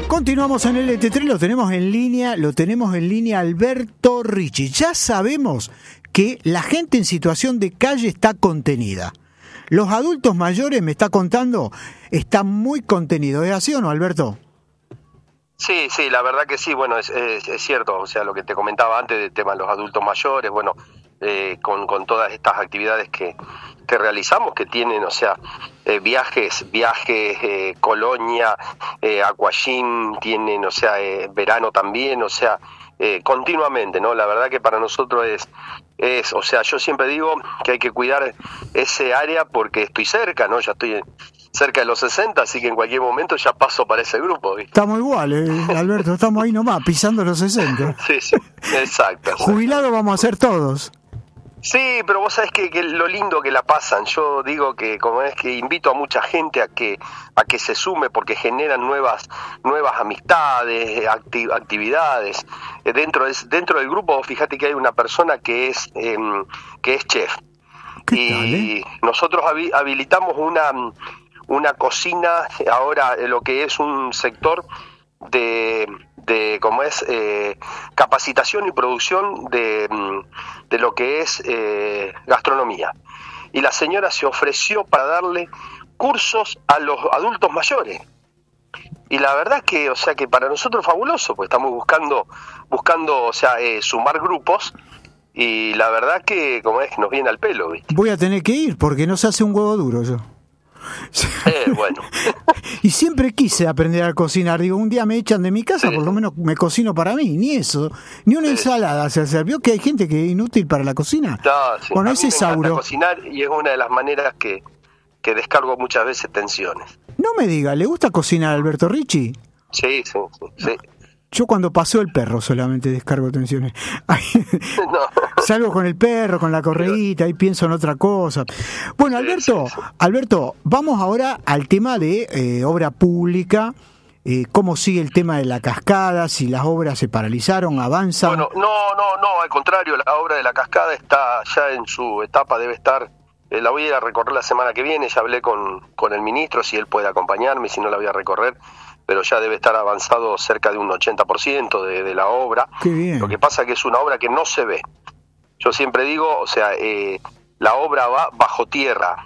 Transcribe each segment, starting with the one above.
Continuamos en el LT3, lo tenemos en línea Alberto Ricci. Ya sabemos que la gente en situación de calle está contenida. Los adultos mayores, me está contando, están muy contenidos. ¿Es así o no, Alberto? Sí, la verdad que sí, bueno, es cierto, o sea, lo que te comentaba antes del tema de los adultos mayores, bueno, con todas estas actividades que realizamos, que tienen, o sea, viajes, Colonia, Aquagym, tienen, o sea, verano también, o sea, continuamente, ¿no? La verdad que para nosotros es, o sea, yo siempre digo que hay que cuidar ese área porque estoy cerca, ¿no? Ya estoy cerca de los 60, así que en cualquier momento ya paso para ese grupo, ¿viste? Estamos igual, Alberto, estamos ahí nomás, pisando los 60. Sí, exacto. Jubilados vamos a ser todos. Sí, pero vos sabés que lo lindo que la pasan, yo digo que como es que invito a mucha gente a que se sume porque generan nuevas amistades, actividades. Dentro del grupo, fíjate que hay una persona que es chef. Y nosotros habilitamos una cocina, ahora lo que es un sector de como es capacitación y producción de lo que es gastronomía, y la señora se ofreció para darle cursos a los adultos mayores, y la verdad que, o sea, que para nosotros es fabuloso, pues estamos buscando, o sea, sumar grupos, y la verdad que como es nos viene al pelo, ¿viste? Voy a tener que ir porque no se hace un huevo duro yo. Bueno. Y siempre quise aprender a cocinar. Digo, un día me echan de mi casa, por lo menos me cocino para mí. Ni eso, ni una ensalada se hace. ¿Vio que hay gente que es inútil para la cocina? No, sí. Bueno, ese me encanta Sauro. Cocinar, y es una de las maneras que descargo muchas veces tensiones. No me diga, ¿le gusta cocinar a Alberto Ricci? Sí. Yo cuando paseo el perro solamente descargo tensiones. No. Salgo con el perro, con la correíta, y pienso en otra cosa. Bueno, Alberto, Sí. Alberto, vamos ahora al tema de obra pública. ¿Cómo sigue el tema de la cascada? Si las obras se paralizaron, avanzan. Bueno, no, al contrario, la obra de la cascada está ya en su etapa, debe estar, la voy a ir a recorrer la semana que viene, ya hablé con el ministro, si él puede acompañarme, si no la voy a recorrer, pero ya debe estar avanzado cerca de un 80% de la obra. Qué bien. Lo que pasa es que es una obra que no se ve. Yo siempre digo, o sea, la obra va bajo tierra.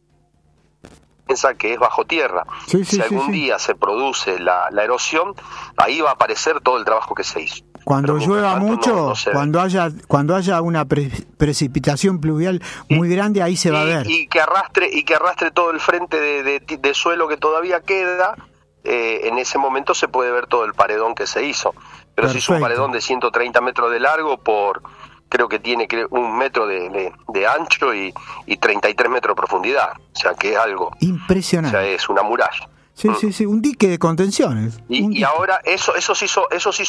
Piensa que es bajo tierra. Si algún día se produce la erosión, ahí va a aparecer todo el trabajo que se hizo. Cuando llueva mucho, cuando haya una precipitación pluvial muy grande, ahí se va a ver. Y que arrastre todo el frente de suelo que todavía queda. En ese momento se puede ver todo el paredón que se hizo, pero Perfecto. Si es un paredón de 130 metros de largo creo que tiene 1 metro de ancho y 33 metros de profundidad, o sea que es algo impresionante, o sea, es una muralla. Sí, un dique de contenciones. Y ahora eso se hizo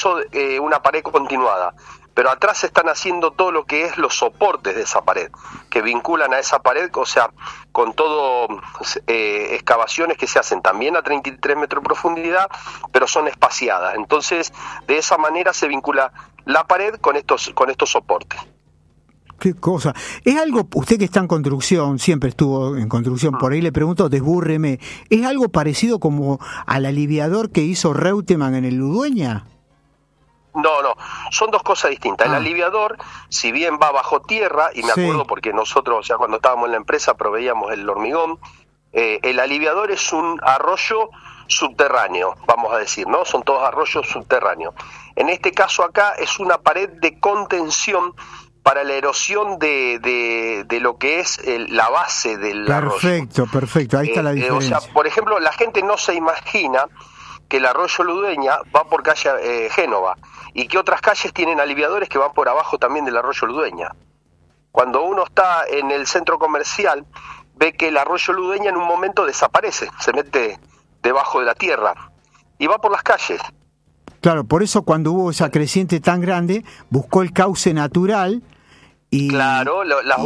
una pared continuada, pero atrás se están haciendo todo lo que es los soportes de esa pared, que vinculan a esa pared, o sea, con todo excavaciones que se hacen también a 33 metros de profundidad, pero son espaciadas. Entonces, de esa manera se vincula la pared con estos soportes. Qué cosa. Es algo, usted que está en construcción, siempre estuvo en construcción, por ahí le pregunto, desbúrreme, ¿es algo parecido como al aliviador que hizo Reutemann en el Ludueña? No, son dos cosas distintas. El aliviador, si bien va bajo tierra, y me acuerdo porque nosotros, o sea, cuando estábamos en la empresa proveíamos el hormigón, el aliviador es un arroyo subterráneo, vamos a decir, ¿no? Son todos arroyos subterráneos. En este caso acá es una pared de contención para la erosión de lo que es la base del arroyo. Perfecto, ahí está la diferencia. O sea, por ejemplo, la gente no se imagina que el arroyo Ludueña va por calle Génova y que otras calles tienen aliviadores que van por abajo también del arroyo Ludueña. Cuando uno está en el centro comercial, ve que el arroyo Ludueña en un momento desaparece, se mete debajo de la tierra y va por las calles. Claro, por eso cuando hubo esa creciente tan grande, buscó el cauce natural y, claro,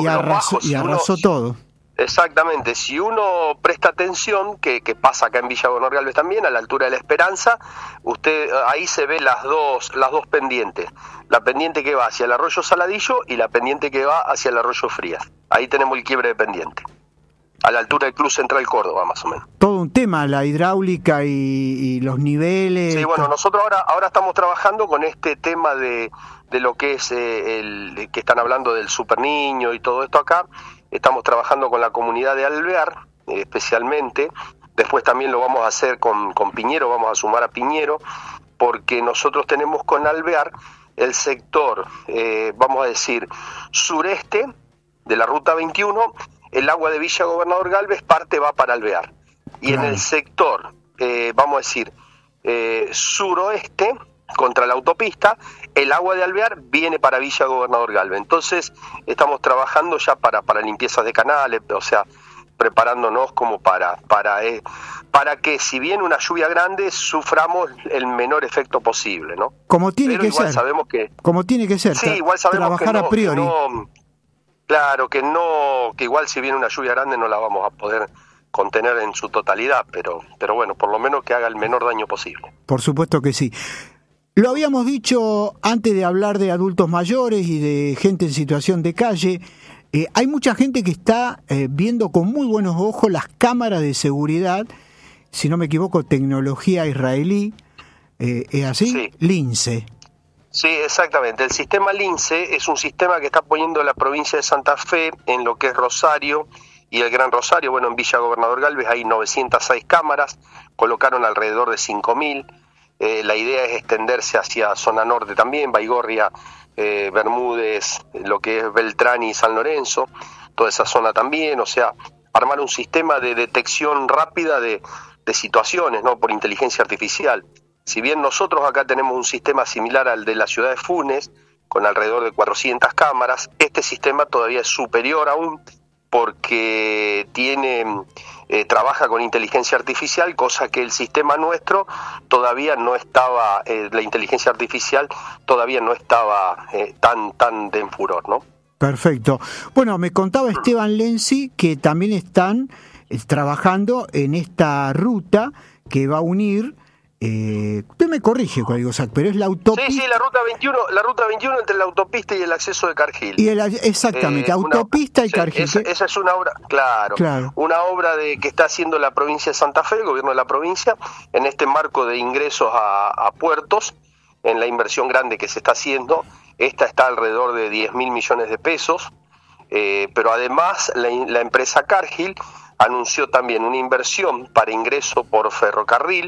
arrasó todo. Exactamente, si uno presta atención, que pasa acá en Villa Bonor Galvez también, a la altura de la Esperanza, ahí se ve las dos pendientes, la pendiente que va hacia el arroyo Saladillo y la pendiente que va hacia el arroyo Frías, ahí tenemos el quiebre de pendiente. a la altura del Club Central Córdoba, más o menos. Todo un tema, la hidráulica y los niveles. Sí, bueno, nosotros ahora estamos trabajando con este tema de lo que es que están hablando del Super Niño y todo esto acá. Estamos trabajando con la comunidad de Alvear, especialmente. Después también lo vamos a hacer con Piñero, vamos a sumar a Piñero, porque nosotros tenemos con Alvear el sector, vamos a decir, sureste de la Ruta 21, el agua de Villa Gobernador Galvez, parte va para Alvear. Y en el sector, vamos a decir, suroeste, contra la autopista, el agua de Alvear viene para Villa Gobernador Galvez. Entonces, estamos trabajando ya para limpiezas de canales, o sea, preparándonos como para que si viene una lluvia grande suframos el menor efecto posible, ¿no? Como tiene Pero que igual ser. sabemos que como tiene que ser. Sí, igual sabemos trabajar a priori. Que igual si viene una lluvia grande no la vamos a poder contener en su totalidad, pero bueno, por lo menos que haga el menor daño posible. Por supuesto que sí. Lo habíamos dicho antes de hablar de adultos mayores y de gente en situación de calle. Hay mucha gente que está viendo con muy buenos ojos las cámaras de seguridad, si no me equivoco, tecnología israelí, ¿es así? Sí. Lince. Sí, exactamente. El sistema Lince es un sistema que está poniendo la provincia de Santa Fe en lo que es Rosario y el Gran Rosario. Bueno, en Villa Gobernador Galvez hay 906 cámaras, colocaron alrededor de 5.000. La idea es extenderse hacia zona norte también, Baigorria, Bermúdez, lo que es Beltrán y San Lorenzo, toda esa zona también, o sea, armar un sistema de detección rápida de situaciones, ¿no? Por inteligencia artificial. Si bien nosotros acá tenemos un sistema similar al de la ciudad de Funes, con alrededor de 400 cámaras, este sistema todavía es superior aún porque trabaja con inteligencia artificial, cosa que el sistema nuestro todavía no estaba, la inteligencia artificial todavía no estaba tan de en furor, ¿no? Perfecto. Bueno, me contaba Esteban Lenzi que también están trabajando en esta ruta que va a unir, usted me corrige, Código SAC, pero es la autopista. Sí, la ruta 21 entre la autopista y el acceso de Cargill. Exactamente, autopista y Cargill. Esa es una obra, claro, una obra que está haciendo la provincia de Santa Fe, el gobierno de la provincia, en este marco de ingresos a puertos, en la inversión grande que se está haciendo. Esta está alrededor de 10.000 millones de pesos, pero además la empresa Cargill anunció también una inversión para ingreso por ferrocarril,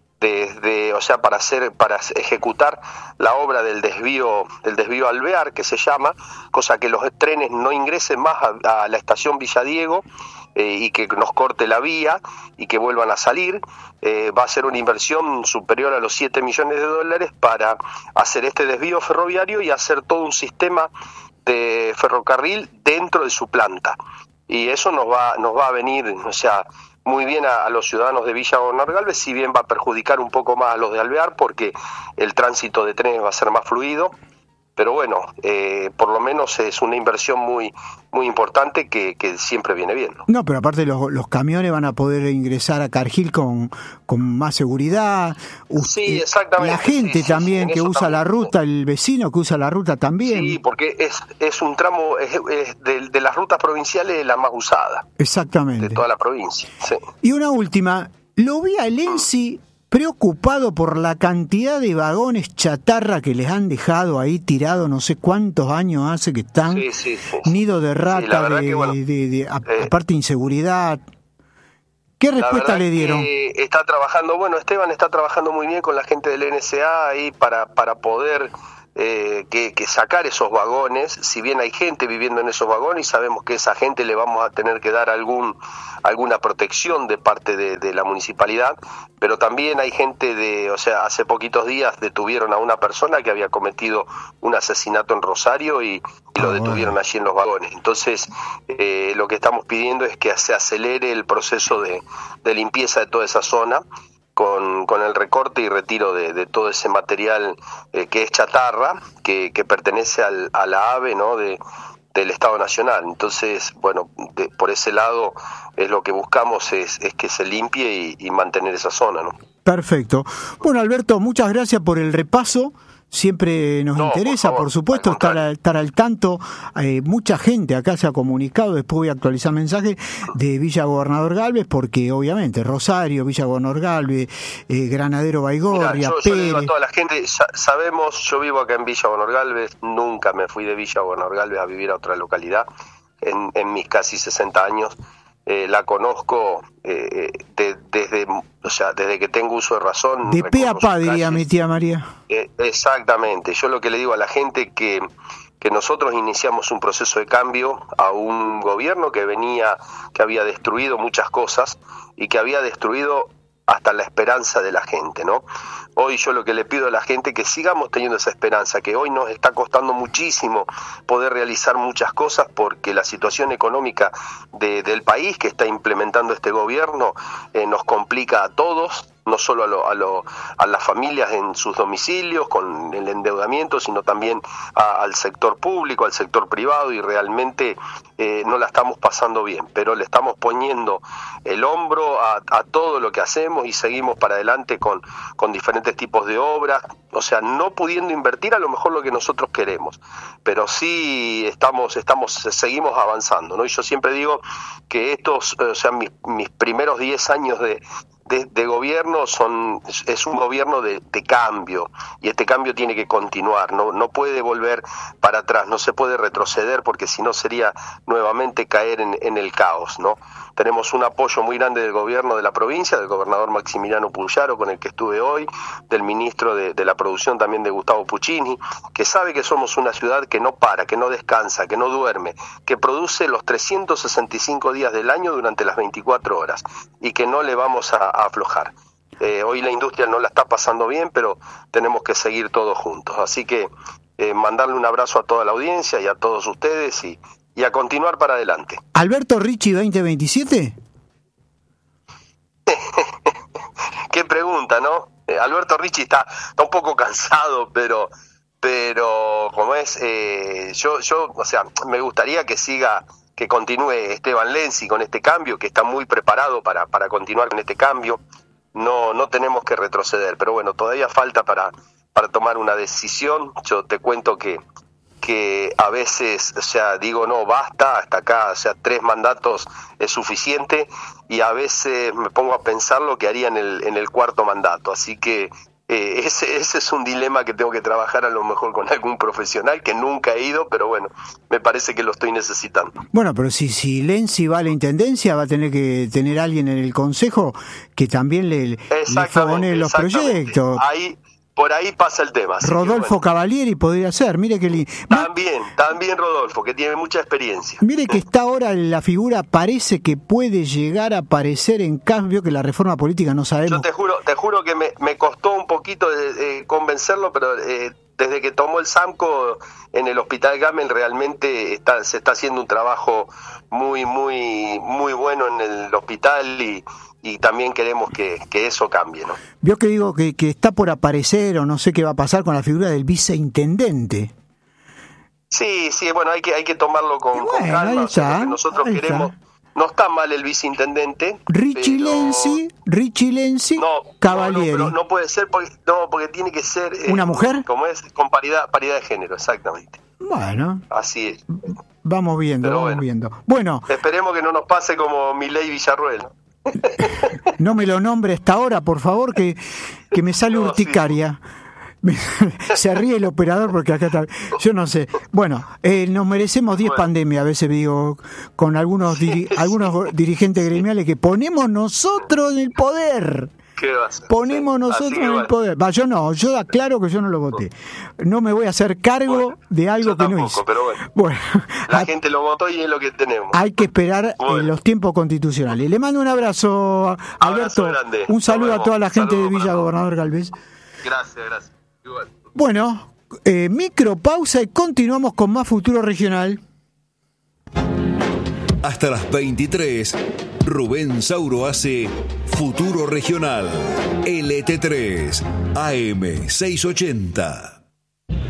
para ejecutar la obra del desvío Alvear, que se llama, cosa que los trenes no ingresen más a la estación Villa Diego y que nos corte la vía y que vuelvan a salir. Va a ser una inversión superior a los 7 millones de dólares para hacer este desvío ferroviario y hacer todo un sistema de ferrocarril dentro de su planta. Y eso nos va a venir, o sea, muy bien a los ciudadanos de Villa Gobernador Galvez, si bien va a perjudicar un poco más a los de Alvear porque el tránsito de trenes va a ser más fluido, pero bueno, por lo menos es una inversión muy importante que siempre viene bien, ¿no? No, pero aparte los camiones van a poder ingresar a Cargill con más seguridad. Sí, exactamente. La gente también que usa la ruta, el vecino que usa la ruta también. Sí, porque es un tramo, es de las rutas provinciales la más usada. Exactamente. De toda la provincia, sí. Y una última, lo vi a Lenzi preocupado por la cantidad de vagones chatarra que les han dejado ahí tirado, no sé cuántos años hace que están, sí. nido de rata, aparte inseguridad. ¿Qué respuesta le dieron? Está trabajando, Esteban está trabajando muy bien con la gente del NSA ahí para poder que sacar esos vagones. Si bien hay gente viviendo en esos vagones y sabemos que esa gente le vamos a tener que dar alguna protección de parte de la municipalidad, pero también hay gente hace poquitos días detuvieron a una persona que había cometido un asesinato en Rosario y lo detuvieron allí en los vagones. Entonces lo que estamos pidiendo es que se acelere el proceso de limpieza de toda esa zona con el recorte y retiro de todo ese material que es chatarra, que pertenece a la AVE, ¿no? del Estado Nacional. Entonces, por ese lado es lo que buscamos es que se limpie y mantener esa zona, ¿no? Perfecto. Bueno, Alberto, muchas gracias por el repaso Siempre nos interesa, por supuesto, estar al tanto. Mucha gente acá se ha comunicado, después voy a actualizar mensajes de Villa Gobernador Galvez, porque obviamente Rosario, Villa Gobernador Galvez, Granadero Baigorria, yo Pérez. le digo a toda la gente, sabemos, yo vivo acá en Villa Gobernador Galvez, nunca me fui de Villa Gobernador Galvez a vivir a otra localidad en mis casi 60 años. La conozco desde que tengo uso de razón. De pe a pa, diría mi tía María. Exactamente. Yo lo que le digo a la gente que nosotros iniciamos un proceso de cambio a un gobierno que había destruido muchas cosas y que había destruido hasta la esperanza de la gente, ¿no? Hoy yo lo que le pido a la gente es que sigamos teniendo esa esperanza, que hoy nos está costando muchísimo poder realizar muchas cosas porque la situación económica del país que está implementando este gobierno nos complica a todos, no solo a las familias en sus domicilios con el endeudamiento, sino también al sector público, al sector privado, y realmente no la estamos pasando bien, pero le estamos poniendo el hombro a todo lo que hacemos y seguimos para adelante con diferentes tipos de obras, o sea, no pudiendo invertir a lo mejor lo que nosotros queremos, pero sí seguimos avanzando, ¿no? Y yo siempre digo que mis primeros 10 años de gobierno es un gobierno de cambio, y este cambio tiene que continuar, no puede volver para atrás, no se puede retroceder, porque si no sería nuevamente caer en el caos, ¿no? Tenemos un apoyo muy grande del gobierno de la provincia, del gobernador Maximiliano Puyaro, con el que estuve hoy, del ministro de la producción también de Gustavo Puccini, que sabe que somos una ciudad que no para, que no descansa, que no duerme, que produce los 365 días del año durante las 24 horas y que no le vamos a aflojar. Hoy la industria no la está pasando bien, pero tenemos que seguir todos juntos. Así que mandarle un abrazo a toda la audiencia y a todos ustedes y a continuar para adelante. ¿Alberto Ricci 2027? Qué pregunta, ¿no? Alberto Ricci está un poco cansado, pero como es, yo, o sea, me gustaría que continúe Esteban Lenzi con este cambio, que está muy preparado para continuar con este cambio. No tenemos que retroceder, pero bueno, todavía falta para tomar una decisión. Yo te cuento que a veces, o sea, digo, no, basta, hasta acá, o sea, 3 mandatos es suficiente, y a veces me pongo a pensar lo que haría en el 4º mandato, así que ese es un dilema que tengo que trabajar a lo mejor con algún profesional, que nunca he ido, pero bueno, me parece que lo estoy necesitando. Bueno, pero si Lenzi va a la intendencia, va a tener que tener alguien en el consejo que también le fogonee los proyectos. Por ahí pasa el tema. Rodolfo Cavalieri podría ser, mire que lindo. También Rodolfo, que tiene mucha experiencia. Mire que está ahora la figura, parece que puede llegar a aparecer en cambio, que la reforma política no sabemos. Yo te juro que me costó un poquito de convencerlo, pero desde que tomó el SAMCO en el Hospital Gamel realmente se está haciendo un trabajo muy, muy, muy bueno en el hospital, y también queremos que eso cambie, ¿no? Vio que digo que está por aparecer, o no sé qué va a pasar con la figura del viceintendente. Sí, bueno, hay que tomarlo con calma. O sea, lo que nosotros queremos, no está mal el viceintendente. Ricci Lenzi, Cavalieri. No, pero no puede ser porque tiene que ser ¿una mujer? Como es, con paridad de género, exactamente. Bueno, así es. Vamos viendo. Bueno, esperemos que no nos pase como Milei Villarruel. No me lo nombre hasta ahora, por favor, que me sale urticaria. Se ríe el operador porque acá está. Yo no sé. Bueno, nos merecemos 10 pandemias, a veces digo, con algunos dirigentes gremiales que ponemos nosotros en el poder. ¿Qué va a hacer? Ponemos nosotros en el poder. Yo aclaro que yo no lo voté. No me voy a hacer cargo de algo que no hice. Pero bueno, la gente lo votó y es lo que tenemos. Hay que esperar los tiempos constitucionales. Le mando un abrazo, Alberto. Grande. Un saludo a toda la gente de Villa Gobernador Galvez. Gracias. Igual. Bueno, micropausa y continuamos con más Futuro Regional. Hasta las 23, Rubén Sauro hace Futuro Regional, LT3, AM 680.